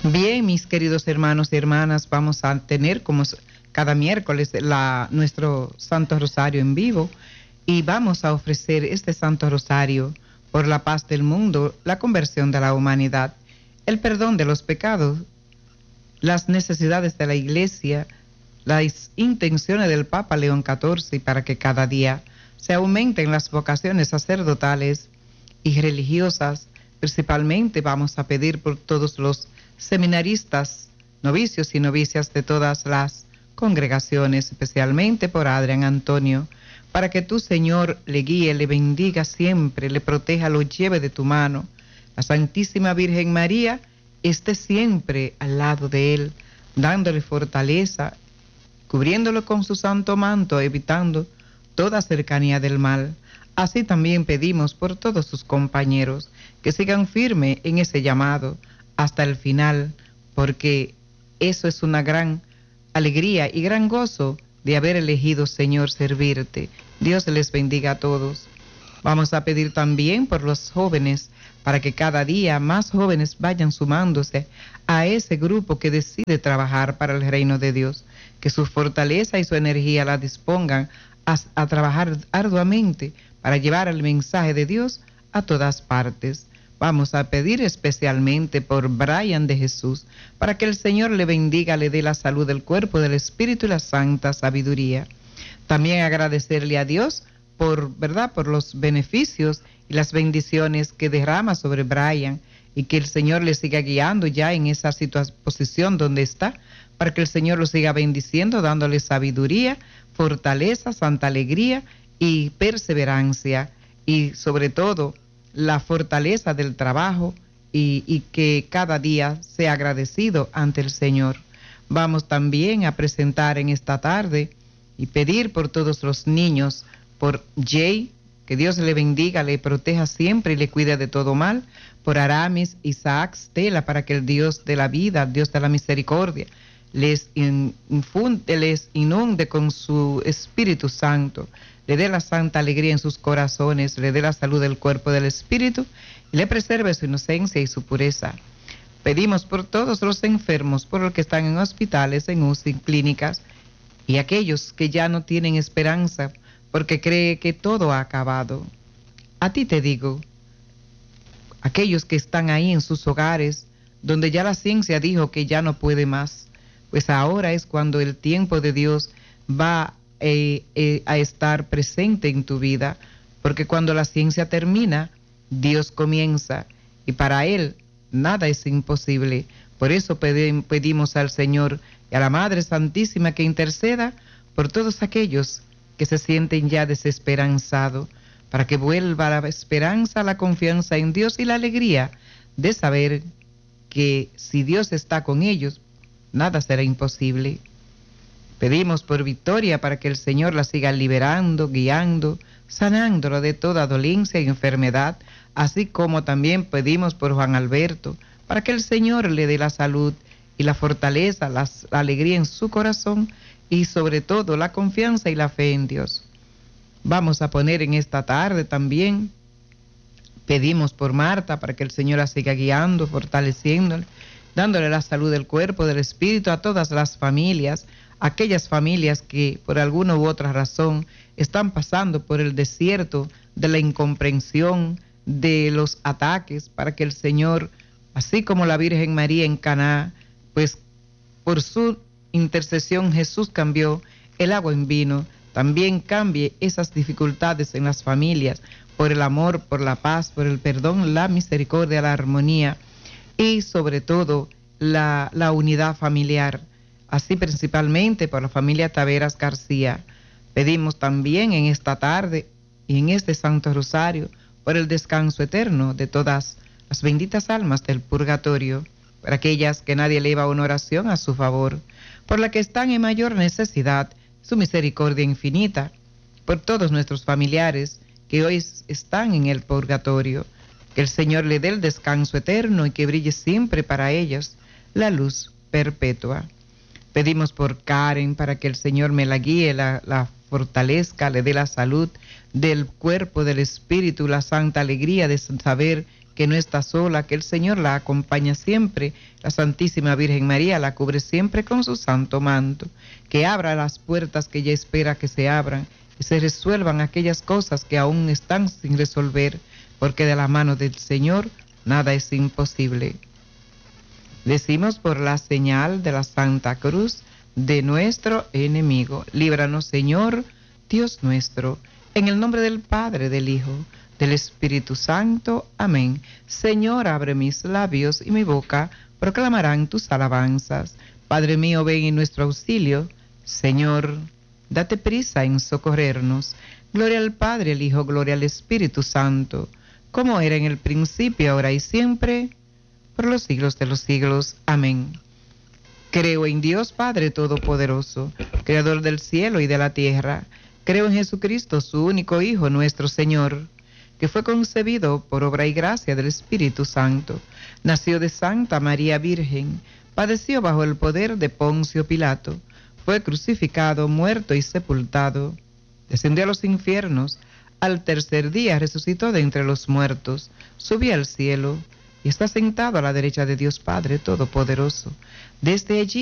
Bien, mis queridos hermanos y hermanas, vamos a tener como cada miércoles nuestro Santo Rosario en vivo y vamos a ofrecer este Santo Rosario por la paz del mundo, la conversión de la humanidad, el perdón de los pecados, las necesidades de la Iglesia, las intenciones del Papa León XIV y para que cada día se aumenten las vocaciones sacerdotales y religiosas. Principalmente vamos a pedir por todos los seminaristas, novicios y novicias de todas las congregaciones, especialmente por Adrián Antonio, para que tu Señor le guíe, le bendiga siempre, le proteja, lo lleve de tu mano. La Santísima Virgen María esté siempre al lado de él, dándole fortaleza, cubriéndolo con su santo manto, evitando toda cercanía del mal. Así también pedimos por todos sus compañeros que sigan firme en ese llamado hasta el final, porque eso es una gran alegría y gran gozo de haber elegido, Señor, servirte. Dios les bendiga a todos. Vamos a pedir también por los jóvenes, para que cada día más jóvenes vayan sumándose a ese grupo que decide trabajar para el reino de Dios, que su fortaleza y su energía la dispongan a trabajar arduamente para llevar el mensaje de Dios a todas partes. Vamos a pedir especialmente por Brian de Jesús, para que el Señor le bendiga, le dé la salud del cuerpo, del espíritu y la santa sabiduría. También agradecerle a Dios por, ¿verdad?, por los beneficios y las bendiciones que derrama sobre Brian, y que el Señor le siga guiando ya en esa posición donde está, para que el Señor lo siga bendiciendo, dándole sabiduría, fortaleza, santa alegría y perseverancia, y sobre todo la fortaleza del trabajo y que cada día sea agradecido ante el Señor. Vamos también a presentar en esta tarde y pedir por todos los niños, por Jay, que Dios le bendiga, le proteja siempre y le cuide de todo mal, por Aramis, Isaac, Stella, para que el Dios de la vida, Dios de la misericordia, les inunde con su Espíritu Santo, le dé la santa alegría en sus corazones, le dé la salud del cuerpo y del espíritu, y le preserve su inocencia y su pureza. Pedimos por todos los enfermos, por los que están en hospitales, en UCI, en clínicas, y aquellos que ya no tienen esperanza, porque cree que todo ha acabado. A ti te digo, aquellos que están ahí en sus hogares, donde ya la ciencia dijo que ya no puede más, pues ahora es cuando el tiempo de Dios va a estar presente en tu vida, porque cuando la ciencia termina, Dios comienza, y para Él nada es imposible. Por eso pedimos al Señor y a la Madre Santísima que interceda por todos aquellos que se sienten ya desesperanzados, para que vuelva la esperanza, la confianza en Dios y la alegría de saber que si Dios está con ellos, nada será imposible. Pedimos por Victoria para que el Señor la siga liberando, guiando, sanándola de toda dolencia y enfermedad, así como también pedimos por Juan Alberto, para que el Señor le dé la salud y la fortaleza, la alegría en su corazón y sobre todo la confianza y la fe en Dios. Vamos a poner en esta tarde también, pedimos por Marta para que el Señor la siga guiando, fortaleciéndole, dándole la salud del cuerpo, del espíritu a todas las familias, aquellas familias que por alguna u otra razón están pasando por el desierto de la incomprensión, de los ataques, para que el Señor, así como la Virgen María en Caná, pues por su intercesión Jesús cambió el agua en vino, también cambie esas dificultades en las familias, por el amor, por la paz, por el perdón, la misericordia, la armonía y sobre todo la unidad familiar. Así principalmente por la familia Taveras García. Pedimos también en esta tarde y en este Santo Rosario por el descanso eterno de todas las benditas almas del purgatorio, por aquellas que nadie eleva una oración a su favor, por las que están en mayor necesidad, su misericordia infinita, por todos nuestros familiares que hoy están en el purgatorio, que el Señor le dé el descanso eterno y que brille siempre para ellos la luz perpetua. Pedimos por Karen para que el Señor me la guíe, la fortalezca, le dé la salud del cuerpo, del espíritu, la santa alegría de saber que no está sola, que el Señor la acompaña siempre, la Santísima Virgen María la cubre siempre con su santo manto, que abra las puertas que ella espera que se abran y se resuelvan aquellas cosas que aún están sin resolver, porque de la mano del Señor nada es imposible. Decimos por la señal de la Santa Cruz de nuestro enemigo, líbranos, Señor, Dios nuestro, en el nombre del Padre, del Hijo, del Espíritu Santo. Amén. Señor, abre mis labios y mi boca proclamarán tus alabanzas. Padre mío, ven en nuestro auxilio. Señor, date prisa en socorrernos. Gloria al Padre, al Hijo, gloria al Espíritu Santo, como era en el principio, ahora y siempre, por los siglos de los siglos. Amén. Creo en Dios Padre Todopoderoso, Creador del cielo y de la tierra. Creo en Jesucristo, su único Hijo, nuestro Señor, que fue concebido por obra y gracia del Espíritu Santo. Nació de Santa María Virgen, padeció bajo el poder de Poncio Pilato, fue crucificado, muerto y sepultado, descendió a los infiernos, al tercer día resucitó de entre los muertos, subió al cielo y está sentado a la derecha de Dios Padre Todopoderoso. Desde allí